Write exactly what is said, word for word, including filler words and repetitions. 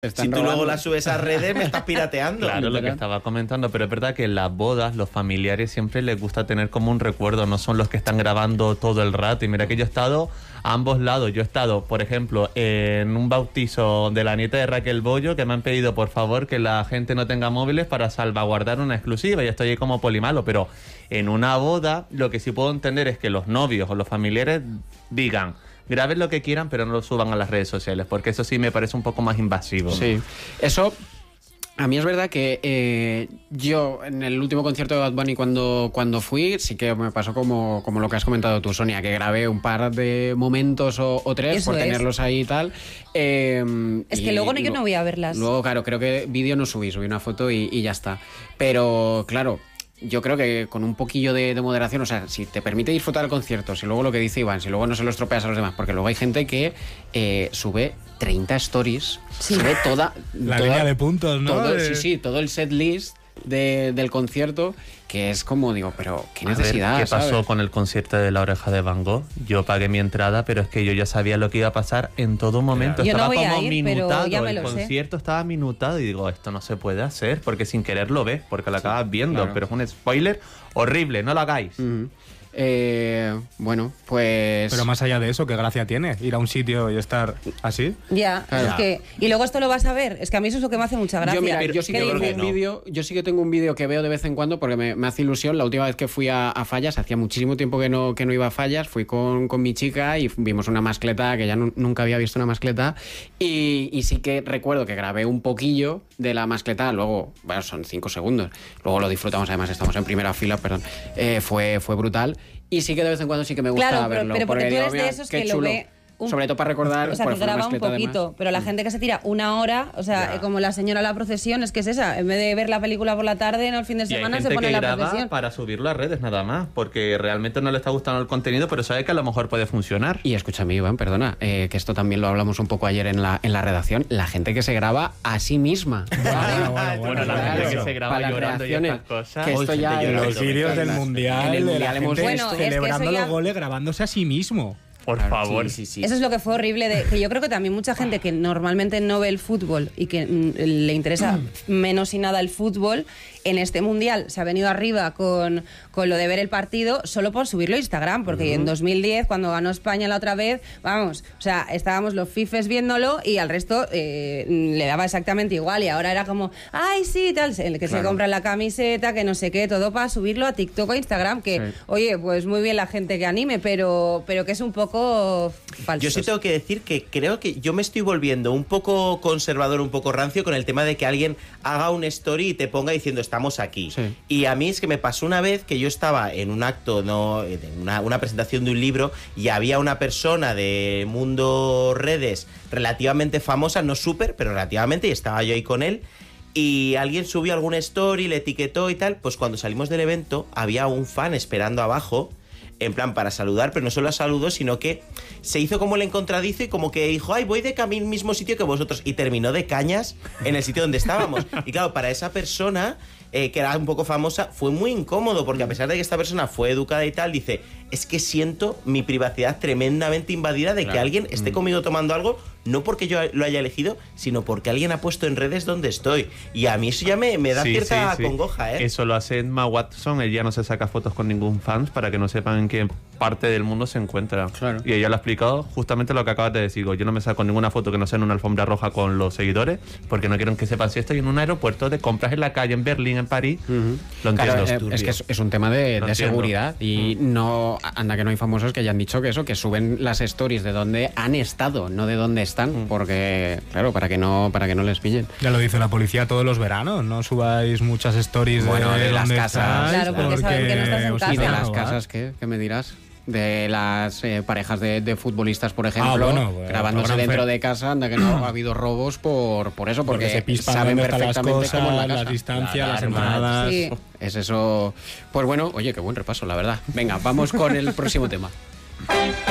Están si tú robando. luego la subes a redes, me estás pirateando. Claro, lo que estaba comentando, pero es verdad que en las bodas, los familiares siempre les gusta tener como un recuerdo, no son los que están grabando todo el rato. Y mira que yo he estado a ambos lados. Yo he estado, por ejemplo, en un bautizo de la nieta de Raquel Bollo, que me han pedido, por favor, que la gente no tenga móviles para salvaguardar una exclusiva. Y estoy ahí como polimalo, pero en una boda, lo que sí puedo entender es que los novios o los familiares digan: graben lo que quieran, pero no lo suban a las redes sociales, porque eso sí me parece un poco más invasivo. Sí, eso... A mí es verdad que eh, yo en el último concierto de Bad Bunny cuando, cuando fui, sí que me pasó como, como lo que has comentado tú, Sonia, que grabé un par de momentos o, o tres Eso por es. tenerlos ahí y tal. Eh, Es y que luego no, yo no voy a verlas. Luego, claro, creo que vídeo no subí, subí una foto y, y ya está. Pero, claro... Yo creo que con un poquillo de, de moderación, o sea, si te permite disfrutar el concierto, si luego lo que dice Iván, si luego no se lo estropeas a los demás, porque luego hay gente que eh, sube treinta stories, Sí. sube toda... La toda- línea de puntos, ¿no? todo- De- Sí, sí, todo el set list de, del concierto, que es como, digo, pero qué A ver, necesidad, ¿qué pasó ¿sabes? con el concierto de La Oreja de Van Gogh? Yo pagué mi entrada, pero es que yo ya sabía lo que iba a pasar en todo momento. Yo no Estaba voy a como ir, pero minutado, ya me el lo sé. concierto estaba minutado y digo, esto no se puede hacer, porque sin querer lo ves, porque lo acabas viendo, claro. pero es un spoiler horrible, no lo hagáis. Ujú. Eh, bueno, pues... Pero más allá de eso, ¿qué gracia tiene ir a un sitio y estar así? Ya, Claro. es que... Y luego esto lo vas a ver. Es que a mí eso es lo que me hace mucha gracia. Yo, mira, yo sí que ¿Qué tengo dices? un vídeo, yo sí que tengo un vídeo que veo de vez en cuando porque me, me hace ilusión. La última vez que fui a, a Fallas, hacía muchísimo tiempo que no, que no iba a Fallas, fui con, con mi chica y vimos una mascleta que ya nu- nunca había visto una mascleta y, y sí que recuerdo que grabé un poquillo de la mascleta, luego, bueno, son cinco segundos, luego lo disfrutamos, además estamos en primera fila, perdón, eh, fue, fue brutal y sí que de vez en cuando sí que me gusta Claro, pero- verlo. pero porque tú digo, eres de mira, esos qué que lo chulo. ve un- Sobre todo para recordar. O sea, pues, que fue una graba un mascleta, poquito, además. pero la gente que se tira una hora, o sea, Ya. eh, como la señora de la procesión, es que es esa. En vez de ver la película por la tarde, no el fin de Y hay semana, gente se pone que la graba procesión. para subirlo a redes nada más, porque realmente no le está gustando el contenido, pero sabe que a lo mejor puede funcionar. Y escúchame, Iván, perdona, eh, que esto también lo hablamos un poco ayer en la, en la redacción, la gente que se graba a sí misma. Bueno, bueno, Bueno, la Claro, gente que se graba para las llorando y reacciones, estas cosas. que esto Uy, ya gente en llorando. Los vídeos del en las- mundial, en el de la mundial hemos gente Bueno, es que celebrando eso ya- los goles grabándose a sí mismo. Por Claro, favor. Sí, sí, sí. Eso es lo que fue horrible, de, que yo creo que también mucha gente que normalmente no ve el fútbol y que mm, le interesa menos y nada el fútbol, en este mundial se ha venido arriba con, con lo de ver el partido solo por subirlo a Instagram, porque en dos mil diez, cuando ganó España la otra vez, vamos, o sea, estábamos los fifes viéndolo y al resto eh, le daba exactamente igual y ahora era como, ay, sí, tal, el que se Claro. compra la camiseta, que no sé qué, todo para subirlo a TikTok o Instagram, que, Sí. oye, pues muy bien la gente que anime, pero, pero que es un poco falso. Yo sí tengo que decir que creo que yo me estoy volviendo un poco conservador, un poco rancio con el tema de que alguien haga un story y te ponga diciendo estamos aquí. Sí. Y a mí es que me pasó una vez que yo estaba en un acto, no, en una, una presentación de un libro y había una persona de mundo redes relativamente famosa, no súper, pero relativamente, y estaba yo ahí con él. Y alguien subió algún story, le etiquetó y tal. Pues cuando salimos del evento había un fan esperando abajo, en plan para saludar, pero no solo saludó, sino que se hizo como el encontradizo y como que dijo, ay, voy de camino al mismo sitio que vosotros, y terminó de cañas en el sitio donde estábamos. Y claro, para esa persona, eh, que era un poco famosa, fue muy incómodo, porque a pesar de que esta persona fue educada y tal, dice, es que siento mi privacidad tremendamente invadida de que Claro. alguien esté conmigo tomando algo, no porque yo lo haya elegido, sino porque alguien ha puesto en redes donde estoy. Y a mí eso ya me, me da Sí, cierta sí, sí. congoja, ¿eh? Eso lo hace Emma Watson, ella no se saca fotos con ningún fan para que no sepan en qué parte del mundo se encuentra. Claro. Y ella lo ha explicado justamente lo que acabas de decir. Yo no me saco ninguna foto que no sea en una alfombra roja con los seguidores, porque no quiero que sepan si estoy en un aeropuerto de compras en la calle, en Berlín, en París. Lo entiendo. Claro, eh, turbio. es que es, es un tema de, Lo de entiendo. seguridad y no anda que no hay famosos que hayan dicho que eso, que suben las stories de dónde han estado, no de dónde están, porque claro, para que no para que no les pillen. Ya lo dice la policía todos los veranos, no subáis muchas stories Bueno, de, de las dónde casas. estáis, Claro, porque saben que no estás en os casa. Y de van a las robar. casas, ¿qué? ¿Qué me dirás? De las eh, parejas de, de futbolistas, por ejemplo, Ah, bueno, bueno, grabándose gran dentro fe. de casa, anda que no ha habido robos por, por eso, porque, Porque se pispan saben dónde están las perfectamente cosas, cómo es la las casa. distancias, La las alarma. entradas. Sí. Es eso. Pues bueno, oye, qué buen repaso, la verdad. Venga, vamos con el próximo tema.